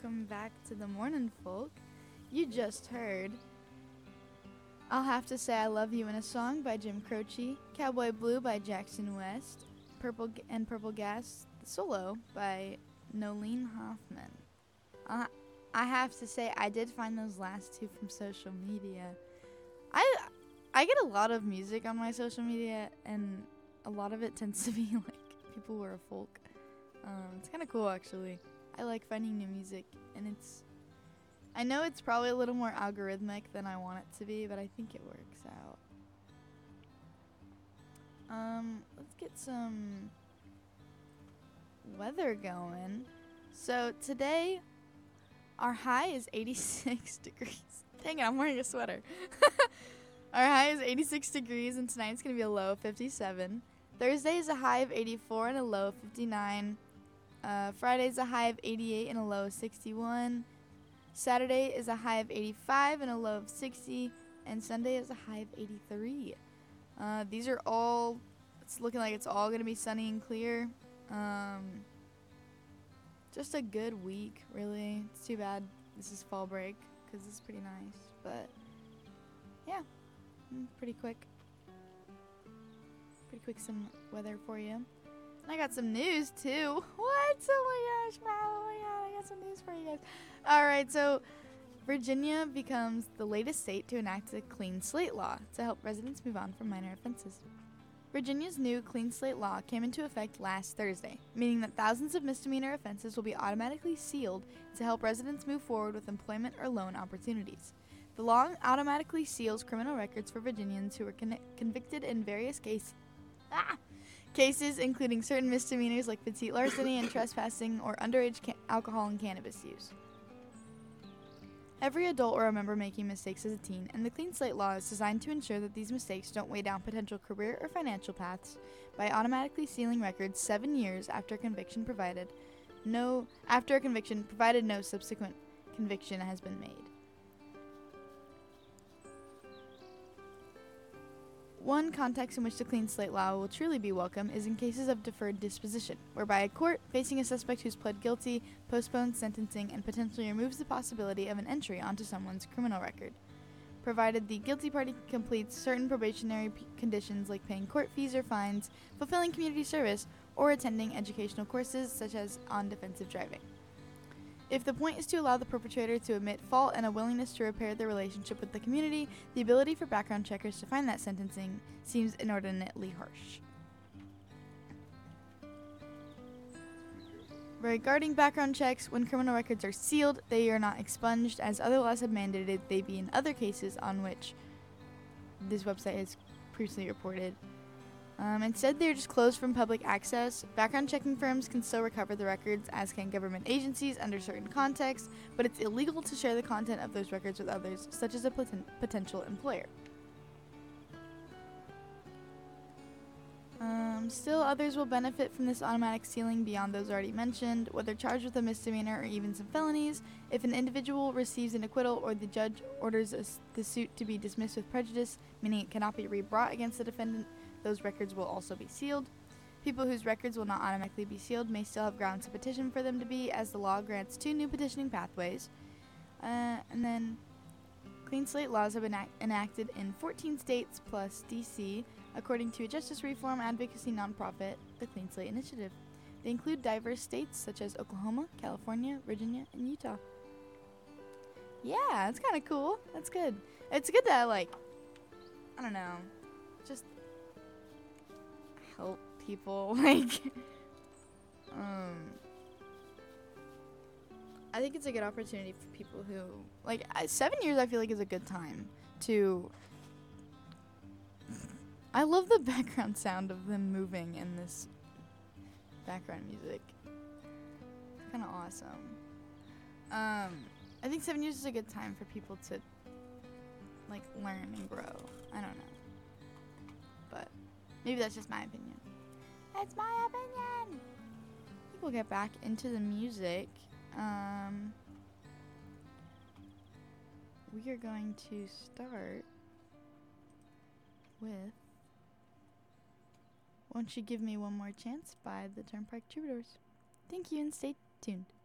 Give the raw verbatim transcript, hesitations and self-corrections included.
welcome back to the Morning Folk. You just heard I'll Have to Say I Love You in a Song by Jim Croce, Cowboy Blue by Jackson West, Purple G- and Purple Gas Solo by Nolene Hoffman. Uh, I have to say I did find those last two from social media. I I get a lot of music on my social media, and a lot of it tends to be like people who are folk. Um, it's kind of cool, actually. I like finding new music, and it's... I know it's probably a little more algorithmic than I want it to be, but I think it works out. Um, let's get some weather going. So today, our high is eighty-six degrees. Dang it, I'm wearing a sweater. Our high is eighty-six degrees, and tonight's going to be a low of fifty-seven. Thursday is a high of eighty-four and a low of fifty-nine. Uh, Friday is a high of eighty-eight and a low of sixty-one. Saturday is a high of eighty-five and a low of sixty. And Sunday is a high of eighty-three. Uh, these are all, it's looking like it's all going to be sunny and clear. Um, just a good week, really. It's too bad this is fall break because it's pretty nice. But, yeah, mm, pretty quick. Pretty quick some weather for you. I got some news, too. What? Oh, my gosh, Mal. Oh, my God. I got some news for you guys. All right, so Virginia becomes the latest state to enact a clean slate law to help residents move on from minor offenses. Virginia's new clean slate law came into effect last Thursday, meaning that thousands of misdemeanor offenses will be automatically sealed to help residents move forward with employment or loan opportunities. The law automatically seals criminal records for Virginians who were con- convicted in various cases. Ah! Cases including certain misdemeanors like petite larceny and trespassing or underage ca- alcohol and cannabis use. Every adult will remember making mistakes as a teen, and the Clean Slate Law is designed to ensure that these mistakes don't weigh down potential career or financial paths by automatically sealing records seven years after conviction provided no after a conviction provided no subsequent conviction has been made. One context in which the Clean Slate Law will truly be welcome is in cases of deferred disposition, whereby a court, facing a suspect who's pled guilty, postpones sentencing and potentially removes the possibility of an entry onto someone's criminal record, provided the guilty party completes certain probationary p- conditions like paying court fees or fines, fulfilling community service, or attending educational courses such as on defensive driving. If the point is to allow the perpetrator to admit fault and a willingness to repair their relationship with the community, the ability for background checkers to find that sentencing seems inordinately harsh. Regarding background checks, when criminal records are sealed, they are not expunged, as other laws have mandated they be in other cases on which this website has previously reported. Um, instead, they're just closed from public access. Background checking firms can still recover the records, as can government agencies under certain contexts, but it's illegal to share the content of those records with others, such as a poten- potential employer. Um, still, others will benefit from this automatic sealing beyond those already mentioned, whether charged with a misdemeanor or even some felonies. If an individual receives an acquittal or the judge orders a s- the suit to be dismissed with prejudice, meaning it cannot be rebrought against the defendant, those records will also be sealed. People whose records will not automatically be sealed may still have grounds to petition for them to be, as the law grants two new petitioning pathways. Uh, and then, clean slate laws have been act- enacted in fourteen states plus D C, according to a justice reform advocacy nonprofit, the Clean Slate Initiative. They include diverse states such as Oklahoma, California, Virginia, and Utah. Yeah, that's kind of cool. That's good. It's good that, like, I don't know, just help people. Like, um, I think it's a good opportunity for people who, like, I, seven years I feel like is a good time to, I love the background sound of them moving in this background music. It's kind of awesome. Um, I think seven years is a good time for people to, like, learn and grow. I don't know. But maybe that's just my opinion. It's my opinion! I think we'll get back into the music. Um, we are going to start with Won't You Give Me One More Chance by the Turnpike Troubadours. Thank you and stay tuned.